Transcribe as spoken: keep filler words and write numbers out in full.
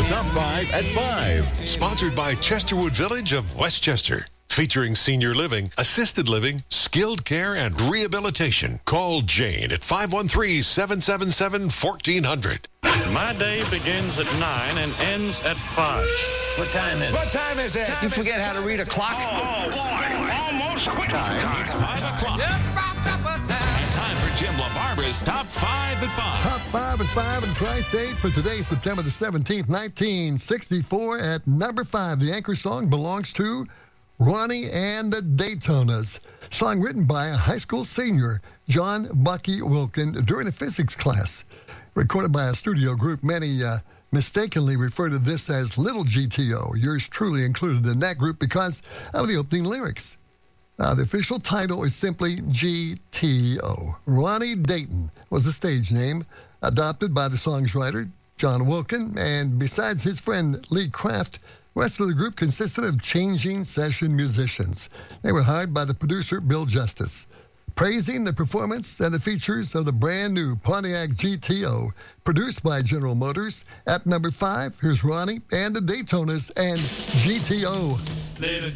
The Top five at five. Sponsored by Chesterwood Village of Westchester. Featuring senior living, assisted living, skilled care, and rehabilitation. Call Jane at five one three, seven seven seven, one four zero zero. My day begins at nine and ends at five. What time is it? What time is it? You forget how to read a clock? Oh, boy. Almost quick time. It's five o'clock. And time for Jim LaBarbera's Top five at five. Top five at five in Tri-State for today, September the seventeenth, nineteen sixty-four. At number five, the anchor song belongs to Ronnie and the Daytonas. Song written by a high school senior, John Bucky Wilkin, during a physics class. Recorded by a studio group, many uh, mistakenly refer to this as Little G T O. Yours truly included in that group because of the opening lyrics. Uh, the official title is simply G T O. Ronnie Dayton was the stage name, adopted by the song's writer, John Wilkin, and besides his friend Lee Kraft, the rest of the group consisted of changing session musicians. They were hired by the producer, Bill Justice. Praising the performance and the features of the brand new Pontiac G T O, produced by General Motors. At number five, here's Ronnie and the Daytonas and G T O.